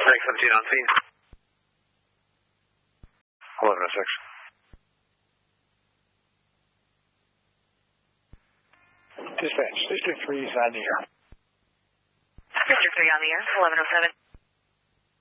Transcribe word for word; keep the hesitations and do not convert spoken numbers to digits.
Tank seventeen on scene. eleven oh six. Dispatch, District three is on the air. District three on the air, eleven oh seven.